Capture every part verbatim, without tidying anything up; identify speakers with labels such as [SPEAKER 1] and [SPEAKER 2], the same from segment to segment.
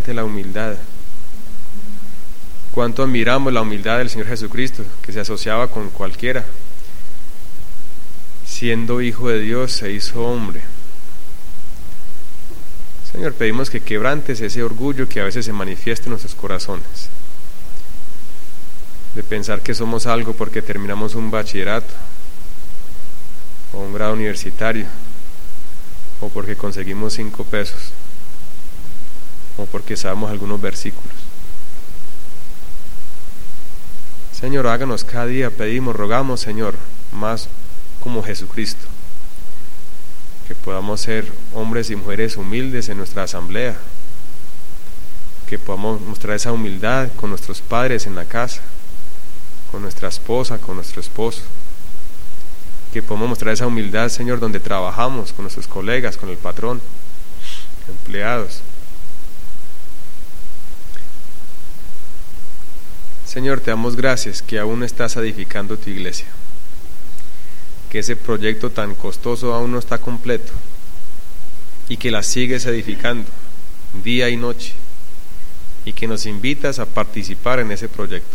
[SPEAKER 1] importante la humildad. Cuánto admiramos la humildad del Señor Jesucristo, que se asociaba con cualquiera. Siendo hijo de Dios, se hizo hombre. Señor, pedimos que quebrantes ese orgullo que a veces se manifiesta en nuestros corazones, de pensar que somos algo porque terminamos un bachillerato o un grado universitario, o porque conseguimos cinco pesos, o porque sabemos algunos versículos. Señor, háganos cada día, pedimos, rogamos, Señor, más como Jesucristo, que podamos ser hombres y mujeres humildes en nuestra asamblea, que podamos mostrar esa humildad con nuestros padres en la casa, con nuestra esposa, con nuestro esposo, que podamos mostrar esa humildad, Señor, donde trabajamos, con nuestros colegas, con el patrón, empleados. Señor, te damos gracias que aún estás edificando tu iglesia, que ese proyecto tan costoso aún no está completo y que la sigues edificando día y noche y que nos invitas a participar en ese proyecto.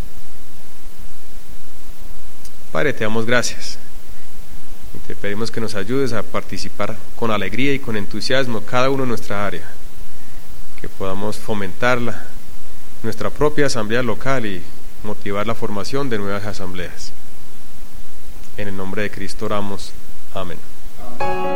[SPEAKER 1] Padre, te damos gracias y te pedimos que nos ayudes a participar con alegría y con entusiasmo cada uno en nuestra área, que podamos fomentarla, nuestra propia asamblea local, y motivar la formación de nuevas asambleas. En el nombre de Cristo oramos. Amén.